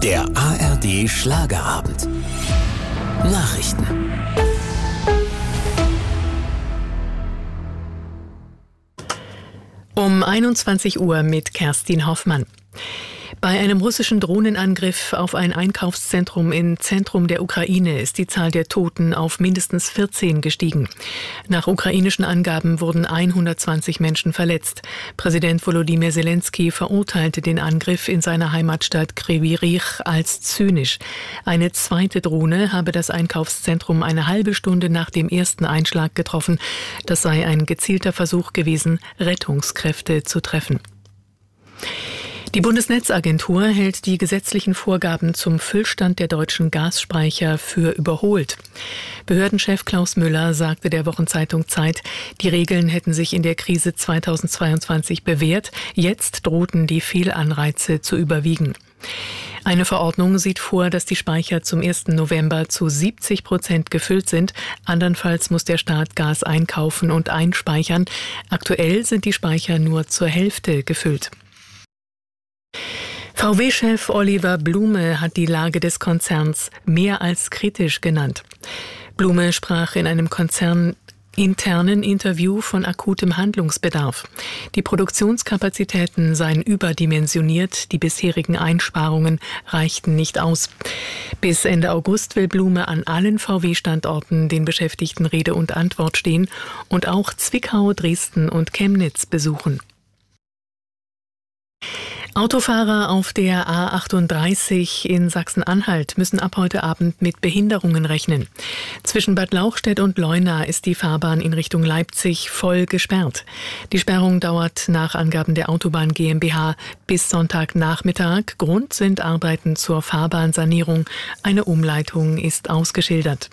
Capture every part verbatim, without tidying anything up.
Der A R D Schlagerabend. Nachrichten. Um einundzwanzig Uhr mit Kerstin Hoffmann. Bei einem russischen Drohnenangriff auf ein Einkaufszentrum im Zentrum der Ukraine ist die Zahl der Toten auf mindestens vierzehn gestiegen. Nach ukrainischen Angaben wurden hundertzwanzig Menschen verletzt. Präsident Volodymyr Zelensky verurteilte den Angriff in seiner Heimatstadt Kryvyi Rih als zynisch. Eine zweite Drohne habe das Einkaufszentrum eine halbe Stunde nach dem ersten Einschlag getroffen. Das sei ein gezielter Versuch gewesen, Rettungskräfte zu treffen. Die Bundesnetzagentur hält die gesetzlichen Vorgaben zum Füllstand der deutschen Gasspeicher für überholt. Behördenchef Klaus Müller sagte der Wochenzeitung Zeit, die Regeln hätten sich in der Krise zweitausendzweiundzwanzig bewährt, jetzt drohten die Fehlanreize zu überwiegen. Eine Verordnung sieht vor, dass die Speicher zum ersten November zu siebzig Prozent gefüllt sind. Andernfalls muss der Staat Gas einkaufen und einspeichern. Aktuell sind die Speicher nur zur Hälfte gefüllt. V W-Chef Oliver Blume hat die Lage des Konzerns mehr als kritisch genannt. Blume sprach in einem konzerninternen Interview von akutem Handlungsbedarf. Die Produktionskapazitäten seien überdimensioniert, die bisherigen Einsparungen reichten nicht aus. Bis Ende August will Blume an allen V W-Standorten den Beschäftigten Rede und Antwort stehen und auch Zwickau, Dresden und Chemnitz besuchen. Autofahrer auf der A achtunddreißig in Sachsen-Anhalt müssen ab heute Abend mit Behinderungen rechnen. Zwischen Bad Lauchstädt und Leuna ist die Fahrbahn in Richtung Leipzig voll gesperrt. Die Sperrung dauert nach Angaben der Autobahn GmbH bis Sonntagnachmittag. Grund sind Arbeiten zur Fahrbahnsanierung. Eine Umleitung ist ausgeschildert.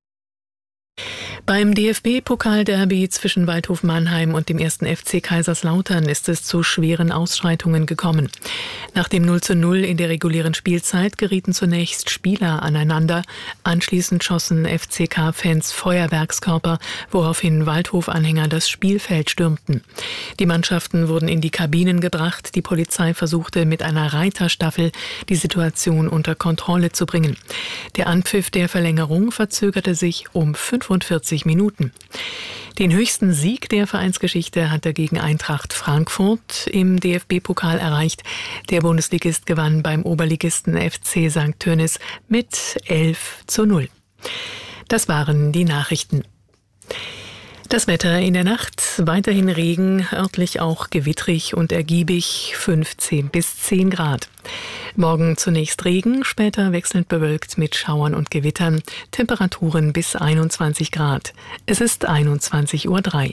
Beim D F B-Pokalderby zwischen Waldhof Mannheim und dem ersten F C Kaiserslautern ist es zu schweren Ausschreitungen gekommen. Nach dem null zu null in der regulären Spielzeit gerieten zunächst Spieler aneinander. Anschließend schossen F C K-Fans Feuerwerkskörper, woraufhin Waldhof-Anhänger das Spielfeld stürmten. Die Mannschaften wurden in die Kabinen gebracht. Die Polizei versuchte mit einer Reiterstaffel die Situation unter Kontrolle zu bringen. Der Anpfiff der Verlängerung verzögerte sich um fünfundvierzig Minuten. Den höchsten Sieg der Vereinsgeschichte hat dagegen Eintracht Frankfurt im D F B-Pokal erreicht. Der Bundesligist gewann beim Oberligisten F C Sankt Tönnis mit elf zu null. Das waren die Nachrichten. Das Wetter in der Nacht, weiterhin Regen, örtlich auch gewittrig und ergiebig, fünfzehn bis zehn Grad. Morgen zunächst Regen, später wechselnd bewölkt mit Schauern und Gewittern, Temperaturen bis einundzwanzig Grad. Es ist einundzwanzig Uhr drei.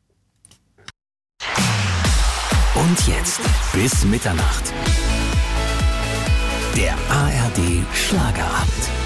Und jetzt bis Mitternacht. Der A R D Schlagerabend.